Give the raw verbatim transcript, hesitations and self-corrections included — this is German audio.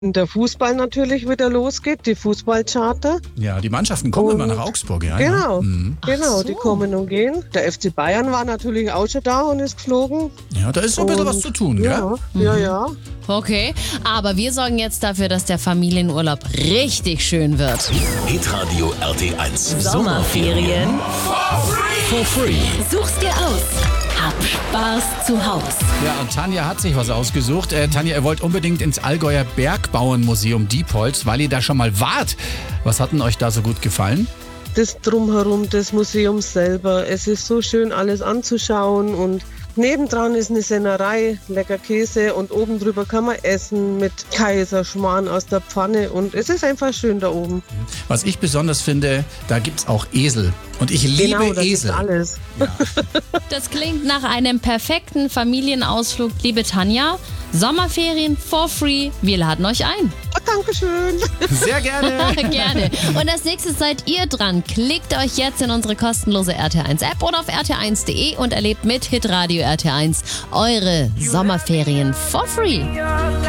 der Fußball natürlich wieder losgeht, die Fußballcharter. Ja, die Mannschaften kommen immer nach Augsburg, ja. Genau, Ja, mhm. genau, so. die kommen und gehen. Der F C Bayern war natürlich auch schon da und ist geflogen. Ja, da ist so ein bisschen Und- was zu tun, Ja, gell? ja, ja. Okay, aber wir sorgen jetzt dafür, dass der Familienurlaub richtig schön wird. Hitradio R T eins. Sommerferien. For free. Such's dir aus. Hab Spaß zu Haus. Ja, und Tanja hat sich was ausgesucht. Äh, Tanja, ihr wollt unbedingt ins Allgäuer Bergbauernmuseum Diepholz, weil ihr da schon mal wart. Was hat denn euch da so gut gefallen? Das Drumherum des Museums selber. Es ist so schön, alles anzuschauen und nebendran ist eine Sennerei, lecker Käse und oben drüber kann man essen mit Kaiserschmarrn aus der Pfanne und es ist einfach schön da oben. Was ich besonders finde, da gibt's auch Esel. Und ich liebe Genau, das Esel. ist alles. Das klingt nach einem perfekten Familienausflug, liebe Tanja. Sommerferien for free, wir laden euch ein. Oh, Dankeschön. Sehr gerne. Gerne. Und als nächstes seid ihr dran. Klickt euch jetzt in unsere kostenlose R T eins App oder auf r t eins punkt de und erlebt mit Hitradio R T eins eure Sommerferien for free.